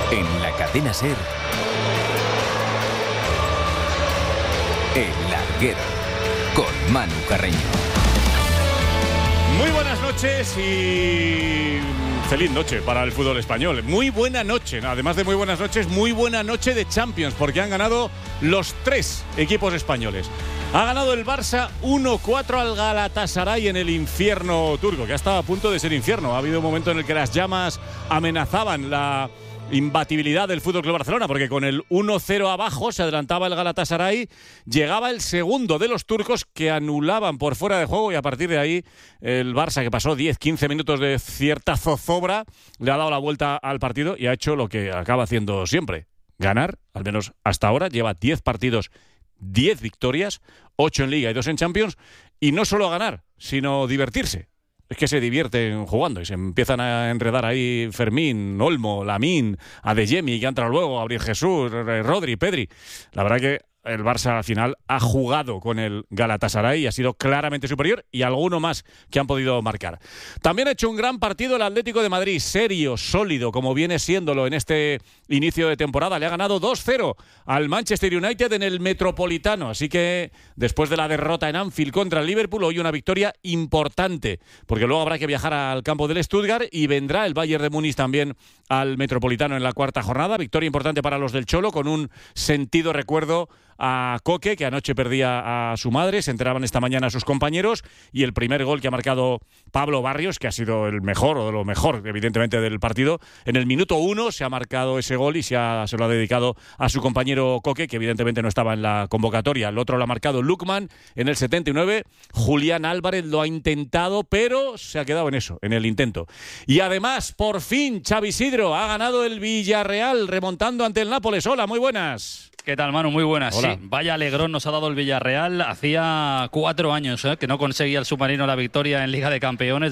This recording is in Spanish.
En la cadena SER, El Larguero, con Manu Carreño. Muy buenas noches y feliz noche para el fútbol español. Muy buena noche, además de muy buenas noches, muy buena noche de Champions, porque han ganado los 3 equipos españoles. Ha ganado el Barça 1-4 al Galatasaray en el infierno turco, que ha estado a punto de ser infierno. Ha habido un momento en el que las llamas amenazaban la imbatibilidad del Fútbol Club Barcelona, porque con el 1-0 abajo se adelantaba el Galatasaray, llegaba el segundo de los turcos que anulaban por fuera de juego, y a partir de ahí el Barça, que pasó 10-15 minutos de cierta zozobra, le ha dado la vuelta al partido y ha hecho lo que acaba haciendo siempre: ganar, al menos hasta ahora. Lleva 10 partidos, 10 victorias, 8 en Liga y 2 en Champions, y no solo ganar, sino divertirse. Es que se divierten jugando y se empiezan a enredar ahí Fermín, Olmo, Lamine, Adeyemi, que ha entrado luego, Gabriel Jesús, Rodri, Pedri. La verdad que el Barça al final ha jugado con el Galatasaray y ha sido claramente superior, y alguno más que han podido marcar. También ha hecho un gran partido el Atlético de Madrid, serio, sólido, como viene siéndolo en este inicio de temporada. Le ha ganado 2-0 al Manchester United en el Metropolitano, así que después de la derrota en Anfield contra el Liverpool, hoy una victoria importante, porque luego habrá que viajar al campo del Stuttgart y vendrá el Bayern de Múnich también al Metropolitano en la cuarta jornada. Victoria importante para los del Cholo, con un sentido recuerdo a Coque, que anoche perdía a su madre. Se enteraban esta mañana sus compañeros, y el primer gol que ha marcado Pablo Barrios, que ha sido el mejor, o de lo mejor evidentemente del partido, en el minuto 1 se ha marcado ese gol y se lo ha dedicado a su compañero Coque, que evidentemente no estaba en la convocatoria. El otro lo ha marcado Lukman en el 79. Julián Álvarez lo ha intentado, pero se ha quedado en eso, en el intento. Y además, por fin, Xavi Sidro ha ganado el Villarreal, remontando ante el Nápoles. Hola, muy buenas. ¿Qué tal, Manu? Muy buenas. Hola. Sí, vaya alegrón nos ha dado el Villarreal. Hacía 4 años que no conseguía el submarino la victoria en Liga de Campeones.